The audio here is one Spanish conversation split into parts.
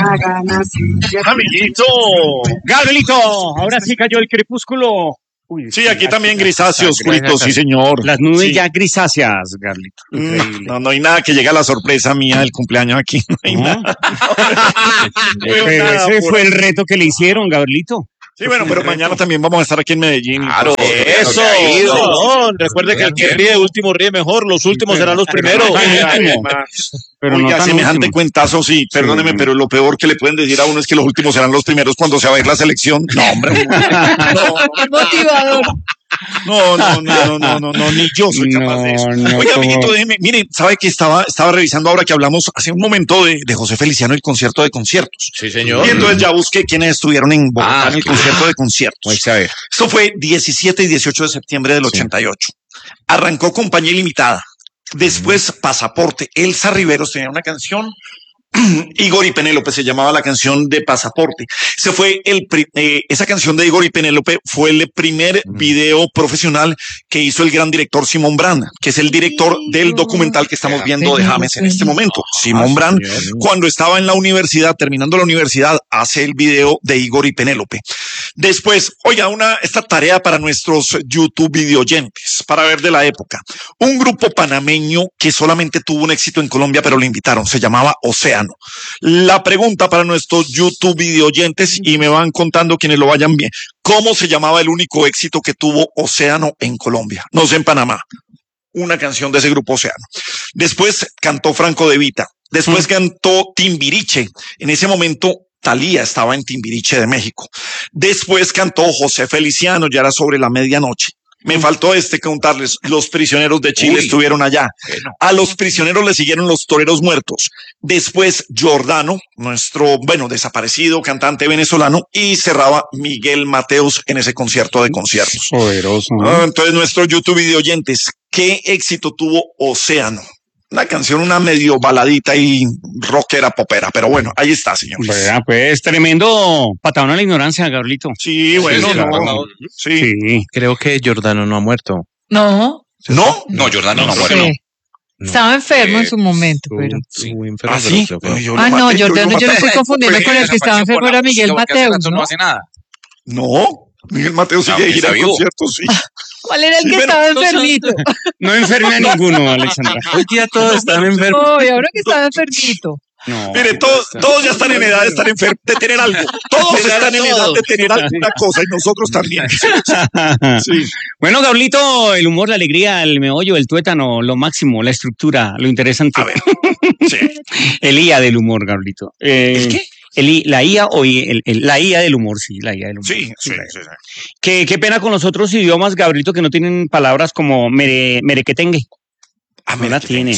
Amiguito. Gabrielito, ahora sí cayó el crepúsculo. Uy, sí, aquí también grisáceo, oscurito, sí, señor. Las nubes ya grisáceas, Garlito. No hay nada que llegue a la sorpresa mía del cumpleaños aquí. No hay nada. Pero ese fue el reto que le hicieron, Gabrielito. Sí, bueno, pero mañana también vamos a estar aquí en Medellín. Claro, eso. No, recuerde que el que ríe último ríe mejor, los últimos serán los primeros. Pero oiga, no semejante último cuentazo, sí, perdóneme, pero lo peor que le pueden decir a uno es que los últimos serán los primeros cuando se va a ir la selección. No, hombre. Motivador. No, ni yo soy capaz de eso. Oiga, amiguito, déjeme, miren, sabe que estaba revisando ahora que hablamos hace un momento de José Feliciano, el concierto de conciertos. Sí, señor. Y entonces ya busqué quiénes estuvieron en Bogotá en el concierto de conciertos. Esto fue 17 y 18 de septiembre del 88. Arrancó Compañía Ilimitada. Después Pasaporte. Elsa Riveros tenía una canción. Igor y Penélope se llamaba la canción de Pasaporte. Esa canción de Igor y Penélope fue el primer video profesional que hizo el gran director Simón Brand, que es el director del documental que estamos viendo de James en este momento. Simón Brand, cuando estaba en la universidad, terminando la universidad, hace el video de Igor y Penélope. Después, oiga, esta tarea para nuestros YouTube videoyentes, para ver de la época. Un grupo panameño que solamente tuvo un éxito en Colombia, pero lo invitaron, se llamaba Océano. La pregunta para nuestros YouTube videoyentes, y me van contando quienes lo vayan bien, ¿cómo se llamaba el único éxito que tuvo Océano en Colombia? No sé, en Panamá. Una canción de ese grupo Océano. Después cantó Franco De Vita. Después cantó Timbiriche. En ese momento Thalía estaba en Timbiriche de México. Después cantó José Feliciano, ya era sobre la medianoche. Me faltó contarles, los Prisioneros de Chile estuvieron allá. A los Prisioneros le siguieron los Toreros Muertos. Después Giordano, nuestro, desaparecido cantante venezolano, y cerraba Miguel Mateos en ese concierto de conciertos. Poderoso, ¿no? Entonces, nuestros YouTube videoyentes, ¿qué éxito tuvo Océano? Una canción, una medio baladita y rockera popera, pero bueno, ahí está, señor. Pues tremendo patadón a la ignorancia, Gabrielito. Sí, bueno, sí. Creo que Giordano no ha muerto. No. ¿No? No, Giordano no muere, no. Estaba enfermo en su momento, pero. Sí, enfermo. ¿Ah, sí? No, Giordano, yo lo estoy confundiendo con el que estaba enfermo, era Miguel Mateos, ¿no? No hace nada. No, Miguel Mateos sigue de gira al concierto, sí. ¿Cuál era el que estaba enfermito? No enferme a ninguno, Alexandra. Hoy día todos están enfermos. No, y ahora que estaba enfermito. No. Mire, todos ya están en edad de estar enfermos, de tener algo. Todos están en edad de tener alguna cosa y nosotros también. Sí. Bueno, Gabrielito, el humor, la alegría, el meollo, el tuétano, lo máximo, la estructura, lo interesante. A ver, sí. El IA del humor, Gabrielito. ¿El qué? La IA o la IA del humor, sí, la IA del humor. Sí. Qué pena con los otros idiomas, Gabrielito, que no tienen palabras como merequetengue. No la tienen.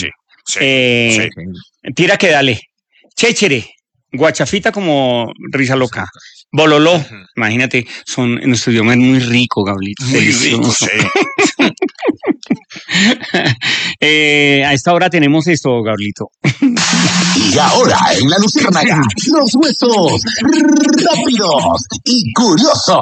Sí. Tira que dale. Chéchere. Guachafita como risa loca. Bololó. Imagínate, nuestro idioma es muy rico, Gabrielito. Muy rico, sí. A esta hora tenemos esto, Gabrielito. Y ahora en la Luciérnaga, los huesos rápidos y curiosos.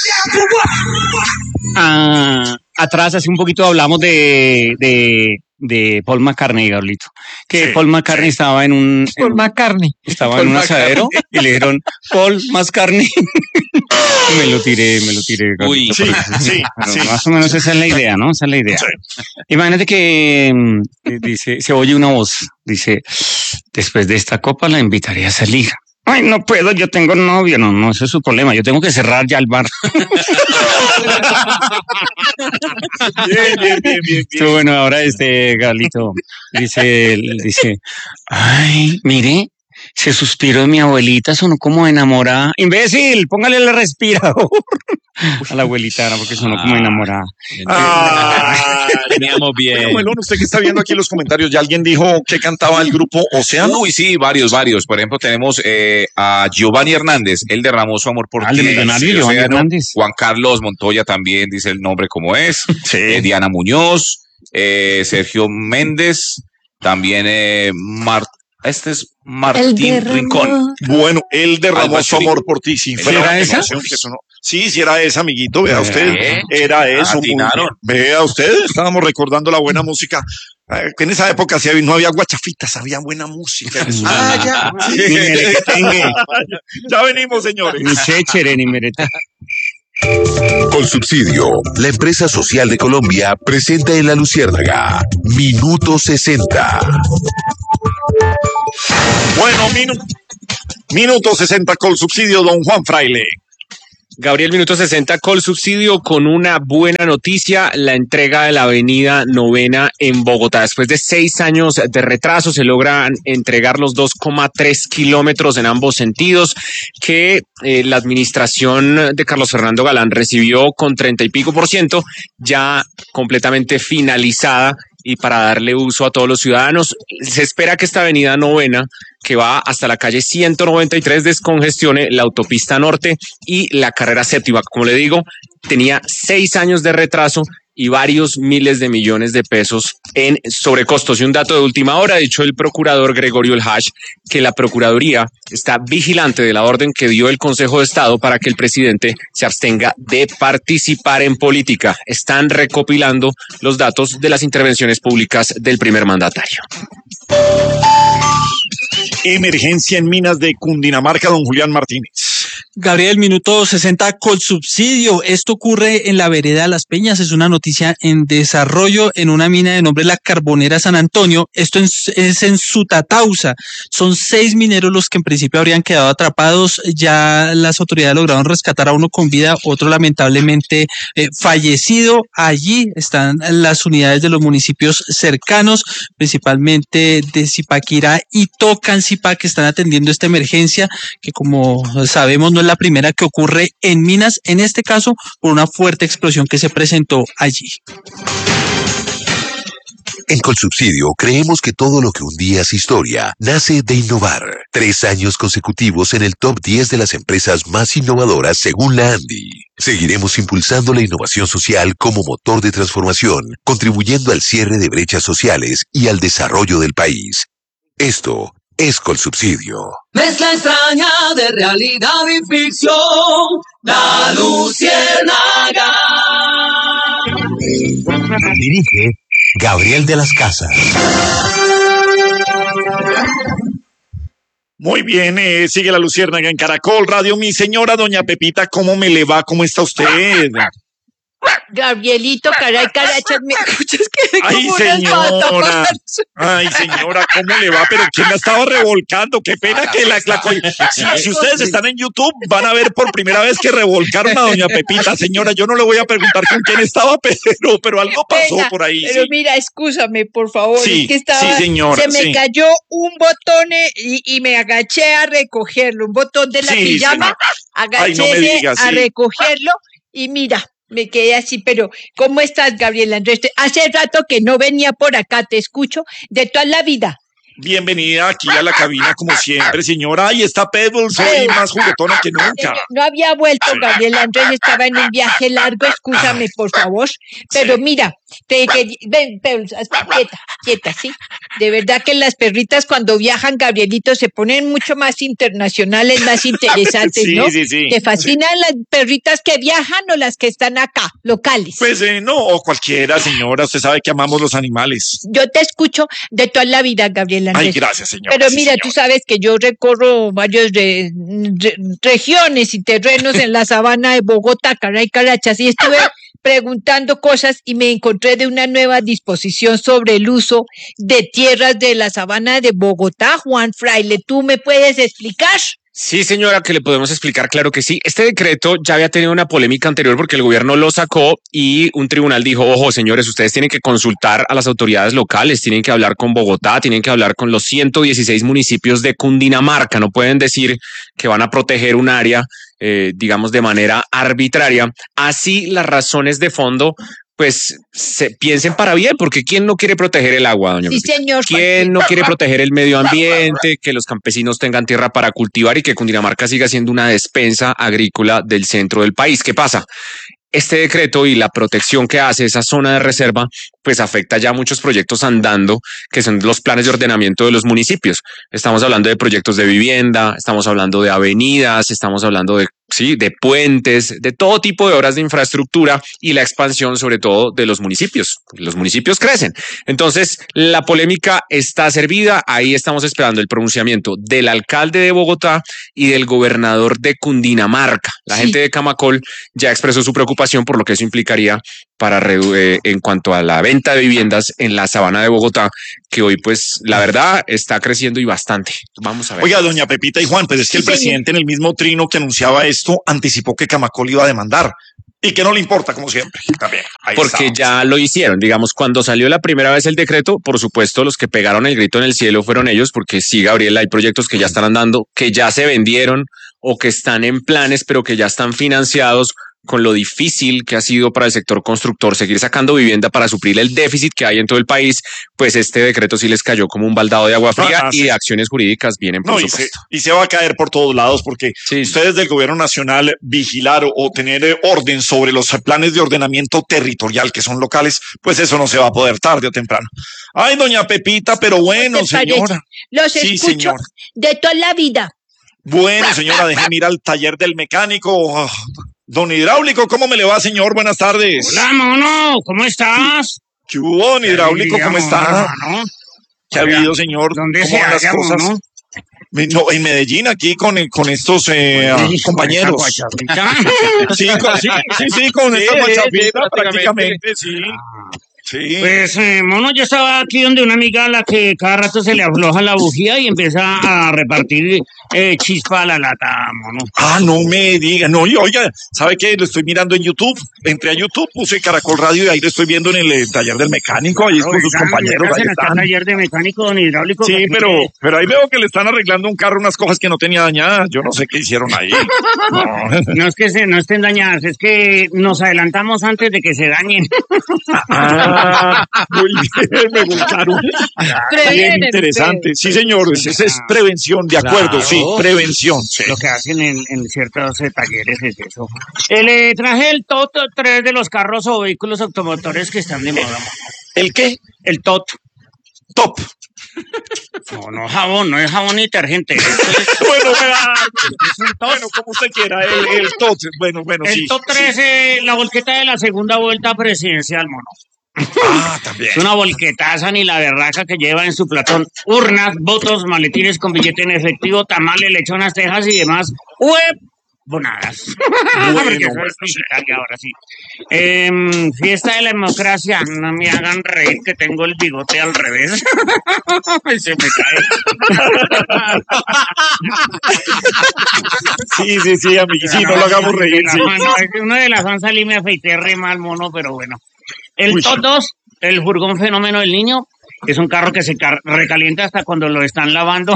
Atrás, hace un poquito hablamos de Paul McCartney, Gabrielito. Que Paul McCartney estaba en un... Paul McCartney. Estaba en un asadero y le dijeron, Paul McCartney. Me lo tiré. Uy, sí. Más o menos esa es la idea, ¿no? Esa es la idea. Sí. Imagínate que se oye una voz, dice, después de esta copa la invitaré a salir. Ay, no puedo, yo tengo novio. No, ese es su problema. Yo tengo que cerrar ya el bar. Bien. Bueno, ahora Galito dice, ay, mire, se suspiró mi abuelita, sonó como enamorada. ¡Imbécil! Póngale el respirador a la abuelita, porque sonó como enamorada. Veníamos bien. Bueno, usted que está viendo aquí en los comentarios, ¿ya alguien dijo que cantaba el grupo Océano? Uy, sí, varios. Por ejemplo, tenemos a Giovanni Hernández. Él derramó su amor por ti. Giovanni Hernández. Juan Carlos Montoya también dice el nombre como es. Sí. Diana Muñoz. Sergio Méndez. También este es Martín Rincón. Bueno, él derramó su amor por ti. Sí, ¿era esa? Sí, era esa, amiguito. Vea usted. Era eso. Vea usted. Estábamos recordando la buena música. En esa época no había guachafitas, había buena música. Ya. Sí. Ya venimos, señores. Ni chéchere, ni merete. Colsubsidio, la empresa social de Colombia, presenta en La Luciérnaga Minuto 60. Bueno, minuto 60 Colsubsidio, don Juan Fraile. Gabriel, minuto 60 Colsubsidio con una buena noticia, la entrega de la avenida Novena en Bogotá. Después de 6 años de retraso se logran entregar los 2,3 kilómetros en ambos sentidos que la administración de Carlos Fernando Galán recibió con 30 y pico %, ya completamente finalizada y para darle uso a todos los ciudadanos. Se espera que esta avenida Novena, que va hasta la calle 193, descongestione la autopista norte y la carrera séptima. Como le digo, tenía 6 años de retraso y varios miles de millones de pesos en sobrecostos. Y un dato de última hora, ha dicho el procurador Gregorio El Hach, que la Procuraduría está vigilante de la orden que dio el Consejo de Estado para que el presidente se abstenga de participar en política. Están recopilando los datos de las intervenciones públicas del primer mandatario. Emergencia en minas de Cundinamarca, don Julián Martínez. Gabriel, minuto 60 Colsubsidio. Esto ocurre en la vereda Las Peñas. Es una noticia en desarrollo en una mina de nombre La Carbonera San Antonio. Esto es en Sutatausa. Son 6 mineros los que en principio habrían quedado atrapados. Ya las autoridades lograron rescatar a uno con vida, otro lamentablemente fallecido. Allí están las unidades de los municipios cercanos, principalmente de Zipaquirá y Tocancipá, que están atendiendo esta emergencia, que como sabemos no es la primera que ocurre en minas, en este caso por una fuerte explosión que se presentó allí. En Colsubsidio creemos que todo lo que un día es historia nace de innovar. 3 años consecutivos en el top 10 de las empresas más innovadoras según la ANDI. Seguiremos impulsando la innovación social como motor de transformación, contribuyendo al cierre de brechas sociales y al desarrollo del país. Esto es Colsubsidio. Mezcla extraña de realidad y ficción, La Luciérnaga. Dirige Gabriel de las Casas. Muy bien, sigue La Luciérnaga en Caracol Radio. Mi señora doña Pepita, ¿cómo me le va? ¿Cómo está usted? Gabrielito, caray, carachas, ¿me escuchas? Que ay, como señora. Ay, señora, ¿cómo le va? Pero ¿quién la estaba revolcando? Qué pena que si ustedes están en YouTube, van a ver por primera vez que revolcaron a doña Pepita. Señora, yo no le voy a preguntar con quién estaba, pero algo pasó por ahí. Pero sí. Mira, excúsame, por favor. Sí, es que estaba, sí, señora, se me cayó un botón y me agaché a recogerlo. Un botón de la pijama, agaché a recogerlo y mira. Me quedé así, pero ¿cómo estás, Gabriel Andrés? Hace rato que no venía por acá, te escucho de toda la vida. Bienvenida aquí a la cabina, como siempre, señora. Ahí está Pebbles, hoy más juguetona que nunca. No había vuelto, Gabriel Andrés, estaba en un viaje largo, escúchame, por favor. Pero mira, ven, Pebbles, quieta, ¿sí? De verdad que las perritas cuando viajan, Gabrielito, se ponen mucho más internacionales, más interesantes, ¿no? Sí. ¿Te fascinan las perritas que viajan o las que están acá, locales? Pues no, o cualquiera, señora. Usted sabe que amamos los animales. Yo te escucho de toda la vida, Gabriel Andrés. Ay, gracias, señora. Pero mira, tú sabes que yo recorro varias regiones y terrenos en la sabana de Bogotá, caray, carachas, y estuve preguntando cosas y me encontré de una nueva disposición sobre el uso de tierras de la sabana de Bogotá. Juan Fraile, ¿tú me puedes explicar? Sí, señora, que le podemos explicar, claro que sí. Este decreto ya había tenido una polémica anterior porque el gobierno lo sacó y un tribunal dijo, ojo, señores, ustedes tienen que consultar a las autoridades locales, tienen que hablar con Bogotá, tienen que hablar con los 116 municipios de Cundinamarca, no pueden decir que van a proteger un área, digamos, de manera arbitraria. Así las razones de fondo pues se piensen para bien, porque ¿quién no quiere proteger el agua, doña Pepita? Señor. ¿Quién no quiere proteger el medio ambiente, que los campesinos tengan tierra para cultivar y que Cundinamarca siga siendo una despensa agrícola del centro del país? ¿Qué pasa? Este decreto y la protección que hace esa zona de reserva, pues afecta ya muchos proyectos andando, que son los planes de ordenamiento de los municipios. Estamos hablando de proyectos de vivienda, estamos hablando de avenidas, estamos hablando de ¿sí? De puentes, de todo tipo de obras de infraestructura y la expansión sobre todo de los municipios. Los municipios crecen. Entonces, la polémica está servida. Ahí estamos esperando el pronunciamiento del alcalde de Bogotá y del gobernador de Cundinamarca. La gente de Camacol ya expresó su preocupación por lo que eso implicaría en cuanto a la venta de viviendas en la sabana de Bogotá, que hoy pues la verdad está creciendo y bastante. Vamos a ver. Oiga, doña Pepita y Juan, pues es que el presidente en el mismo trino que anunciaba esto anticipó que Camacol iba a demandar y que no le importa, como siempre. También. Porque ya lo hicieron. Digamos, cuando salió la primera vez el decreto, por supuesto, los que pegaron el grito en el cielo fueron ellos, porque sí, Gabriel, hay proyectos que ya están andando, que ya se vendieron o que están en planes, pero que ya están financiados, con lo difícil que ha sido para el sector constructor seguir sacando vivienda para suplir el déficit que hay en todo el país, pues este decreto sí les cayó como un baldado de agua fría y de acciones jurídicas vienen por supuesto. Y se va a caer por todos lados porque ustedes del gobierno nacional vigilar o tener orden sobre los planes de ordenamiento territorial que son locales, pues eso no se va a poder tarde o temprano. Ay, doña Pepita, pero bueno, señora. Los escucho de toda la vida. Bueno, señora, déjeme ir al taller del mecánico. Don Hidráulico, ¿cómo me le va, señor? Buenas tardes. Hola, mono, ¿cómo estás? ¿Qué hubo, don Hidráulico? ¿Cómo está? ¿Qué ha habido, señor? ¿Dónde se van las cosas? No, en Medellín, aquí con estos compañeros. Sí, con esta guachafita, prácticamente, sí. Sí. Pues, mono, yo estaba aquí donde una amiga a la que cada rato se le afloja la bujía y empieza a repartir chispa a la lata, mono. Ah, no me diga. No, y oiga, ¿sabe qué? Lo estoy mirando en YouTube. Entré a YouTube, puse Caracol Radio y ahí lo estoy viendo en el taller del mecánico, ahí con sus compañeros. Ahí están. Taller de mecánico, don Hidráulico. Sí, pero ahí veo que le están arreglando un carro, unas cosas que no tenía dañadas. Yo no sé qué hicieron ahí. No es que no estén dañadas, es que nos adelantamos antes de que se dañen. Muy bien, me gustaron. Bien interesante. Sí, señor, esa es prevención, de acuerdo, claro. Sí, prevención. Sí. Lo que hacen en ciertos talleres es eso. Le traje el TOT 3 de los carros o vehículos automotores que están de moda. ¿El qué? El TOT. Top. No jabón, no es jabón ni detergente. Bueno, como usted quiera, el TOT. Bueno, el sí. El TOT 3 es la volqueta de la segunda vuelta presidencial, mono. También. Es una volquetaza ni la berraca que lleva en su platón urnas, votos, maletines con billete en efectivo, tamales, lechonas, tejas y demás bonadas. Porque eso es Italia ahora sí. Fiesta de la democracia, no me hagan reír que tengo el bigote al revés. Se me cae. Sí, amiguito, sí, no lo hagamos reír. Sí. Una de las onzas y me afeité re mal, mono, pero bueno. El TOT 2, el furgón fenómeno del niño, es un carro que se recalienta hasta cuando lo están lavando.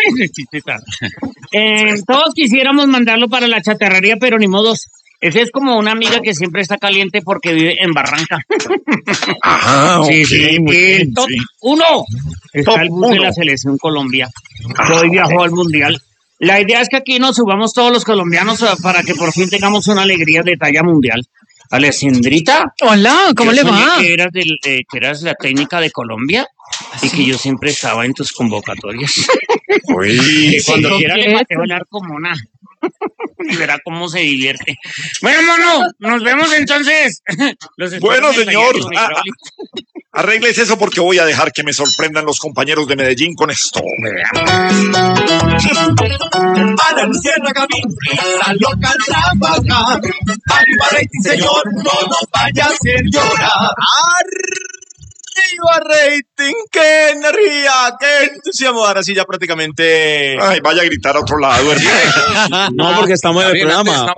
Todos quisiéramos mandarlo para la chatarrería, pero ni modos. Ese es como una amiga que siempre está caliente porque vive en Barranca. Okay, sí. El TOT 1 está el bus de la Selección Colombia, que hoy viajó al Mundial. La idea es que aquí nos subamos todos los colombianos para que por fin tengamos una alegría de talla mundial. Alessandrita. Hola, ¿cómo le va? Que eras la técnica de Colombia y que yo siempre estaba en tus convocatorias. Uy, que cuando quiera le mateo el arco mona. Y verá cómo se divierte. Bueno, mono, nos vemos entonces. Bueno, señor. Arregles eso porque voy a dejar que me sorprendan los compañeros de Medellín con esto. Para Luciérnaga salió a trabajar. Arriba rating, señor, no nos vaya a hacer llorar. Arriba rating, qué energía, qué entusiasmo. Ahora sí ya prácticamente... Ay, vaya a gritar a otro lado, hermano. No, porque estamos en el programa.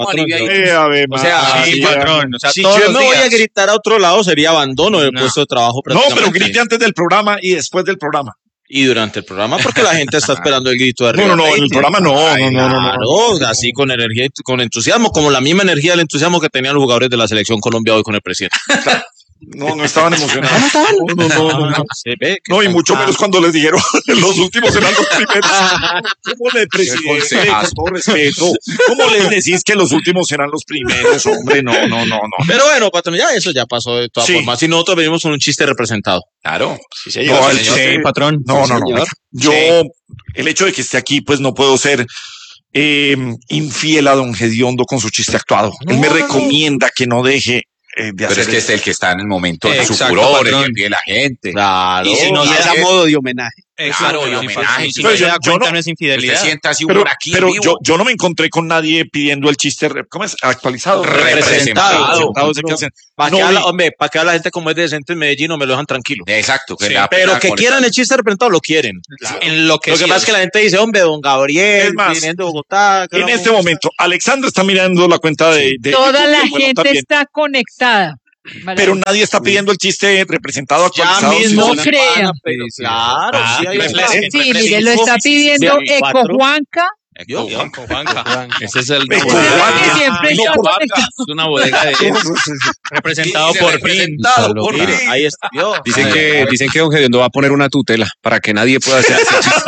Patrón. O sea, si yo me voy a gritar a otro lado sería abandono del puesto de trabajo. No, pero grite antes del programa y después del programa. Y durante el programa, porque la gente está esperando el grito de arriba. No, en el programa no. Así con energía y con entusiasmo, como la misma energía del entusiasmo que tenían los jugadores de la Selección Colombia hoy con el presidente. No estaban emocionados. No. Se ve no, y mucho menos cuando les dijeron los últimos eran los primeros. ¿Cómo le, presidente, con todo respeto? ¿Cómo les decís que los últimos eran los primeros? Hombre, no. Pero bueno, patrón, ya eso ya pasó de todas formas. Si nosotros venimos con un chiste representado. Claro. Sí, señor. Sí, patrón. No. Yo, el hecho de que esté aquí, pues no puedo ser infiel a don Gediondo con su chiste actuado. Él me recomienda que no deje de pero hacer es que eso. es el que está en el momento de su Exacto, furor, el patrón. que pide la gente. Claro. Y si no Y se es a hace- modo de homenaje. Claro, y homenaje. Y si Pero no se da yo cuenta, no- no es infidelidad. Usted sienta así Pero, humor aquí en pero vivo. yo no me encontré con nadie pidiendo el chiste, ¿cómo es? Actualizado. Representado. ¿Sé qué hacen? ¿Para No qué habla, vi- hombre? ¿Para qué habla la gente como es decente en Medellín? No me lo dejan tranquilo. Exacto. Que Sí, la pero pena que con- quieran el chiste representado, lo quieren. En lo que Lo que pasa es que la gente dice, hombre, don Gabriel, Es más, viniendo de Bogotá. que En no- este momento, Alexandra está mirando la cuenta de Toda YouTube, la y bueno, gente también, está conectada. pero nadie está pidiendo el chiste representado Ya actualizado. mismo No Sí, crea. van a pedir- Claro, sí, hay Sí, mire, lo está pidiendo Eco Juanca. Ese es el Eco Que Juanca. siempre No, está por- conectado. Es una bodega de representado Dice por fin. representado por Mira, fin. ahí está. Vio. Dicen que don Gediondo va a poner una tutela para que nadie pueda hacer ese chiste.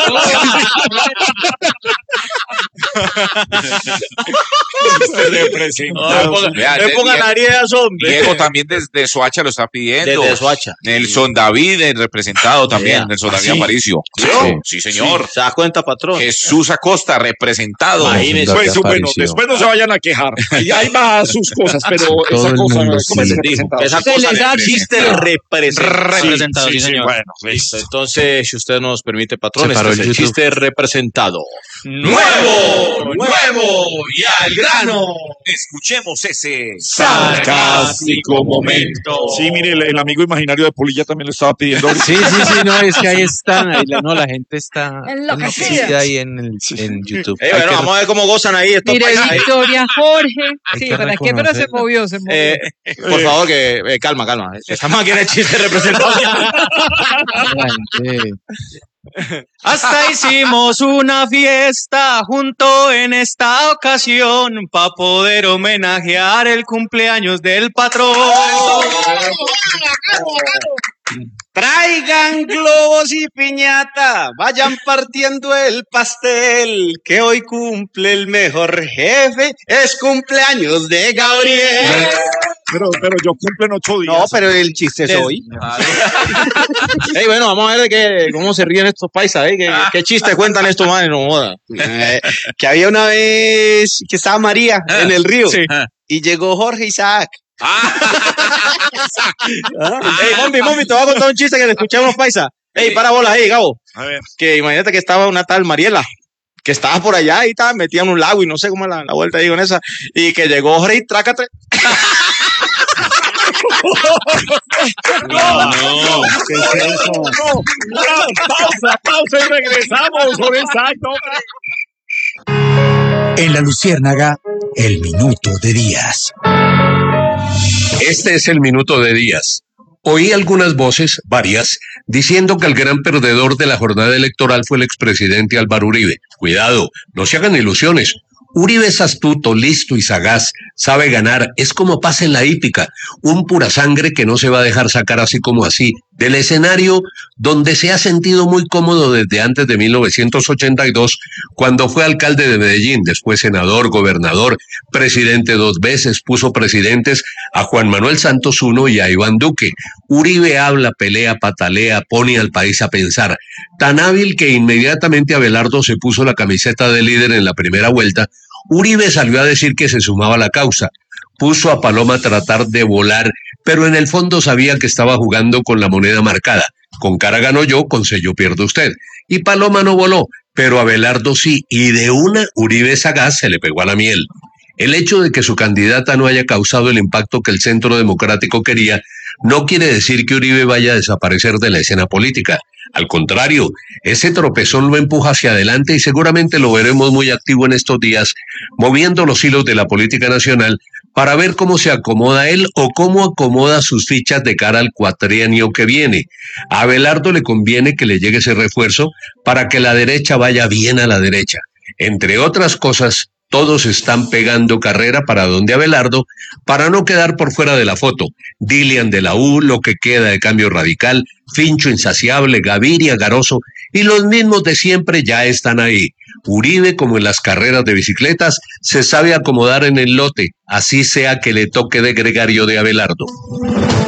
Vea, Le pongan Arias, hombre. Diego también desde Soacha lo está pidiendo. Desde Soacha. Nelson David, el representado también. Vea. Nelson David ¿Ah, sí? Aparicio. Sí, señor. ¿Se da cuenta, patrón? Jesús Acosta, representado. Imagínese. Pues, bueno, después no se vayan a quejar. Ahí va sus cosas, pero esa cosa, ¿cómo es representado? Esa Se cosa les da de chiste representado. Sí, Sí, señor. bueno, Listo. Entonces, si usted nos permite, patrón, Se este paró es el el YouTube. chiste representado. ¡Nuevo! Y al grano. Escuchemos ese sarcástico momento. Sí, mire, el amigo imaginario de Polilla también lo estaba pidiendo. Sí, no, es que ahí están, la gente está Enloquecida. ahí en YouTube. Bueno, vamos a ver cómo gozan ahí estos Mire, paisas ahí. Victoria Jorge. Sí, que ¿para qué? Pero se movió, se movió. Por favor, que calma. Estamos aquí en el chiste representado. Hasta hicimos una fiesta junto en esta ocasión para poder homenajear el cumpleaños del patrón. Traigan globos y piñata, vayan partiendo el pastel, que hoy cumple el mejor jefe, es cumpleaños de Gabriel. Pero yo cumplen 8 días. No, pero el chiste es hoy. Ey, bueno, vamos a ver cómo se ríen estos paisas, ¿Qué chiste cuentan estos manes? No joda. Que había una vez que estaba María en el río y llegó Jorge Isaac. Ey, Mombi, te voy a contar un chiste que le escuché a unos paisas. Ey, para bolas, Gabo. A ver. Que imagínate que estaba una tal Mariela, que estaba por allá y estaba metida en un lago y no sé cómo es la vuelta ahí con esa. Y que llegó Jorge y trácate. No. ¿Qué es eso? No. Pausa y regresamos con exacto. En La Luciérnaga, el minuto de Díaz. Este es el minuto de Díaz. Oí algunas voces, varias, diciendo que el gran perdedor de la jornada electoral fue el expresidente Álvaro Uribe. Cuidado, no se hagan ilusiones. Uribe es astuto, listo y sagaz, sabe ganar, es como pasa en la hípica, un pura sangre que no se va a dejar sacar así como así, del escenario donde se ha sentido muy cómodo desde antes de 1982, cuando fue alcalde de Medellín, después senador, gobernador, presidente 2 veces, puso presidentes a Juan Manuel Santos I y a Iván Duque. Uribe habla, pelea, patalea, pone al país a pensar, tan hábil que inmediatamente Abelardo se puso la camiseta de líder en la primera vuelta. Uribe salió a decir que se sumaba a la causa, puso a Paloma a tratar de volar, pero en el fondo sabía que estaba jugando con la moneda marcada. Con cara gano yo, con sello pierdo usted. Y Paloma no voló, pero Abelardo sí, y de una Uribe sagaz se le pegó a la miel. El hecho de que su candidata no haya causado el impacto que el Centro Democrático quería no quiere decir que Uribe vaya a desaparecer de la escena política. Al contrario, ese tropezón lo empuja hacia adelante y seguramente lo veremos muy activo en estos días, moviendo los hilos de la política nacional para ver cómo se acomoda él o cómo acomoda sus fichas de cara al cuatrienio que viene. A Abelardo le conviene que le llegue ese refuerzo para que la derecha vaya bien a la derecha. Entre otras cosas, todos están pegando carrera para donde Abelardo, para no quedar por fuera de la foto. Dilian de la U, lo que queda de Cambio Radical, Fincho Insaciable, Gaviria, Garoso y los mismos de siempre ya están ahí. Uribe, como en las carreras de bicicletas, se sabe acomodar en el lote, así sea que le toque de gregario de Abelardo.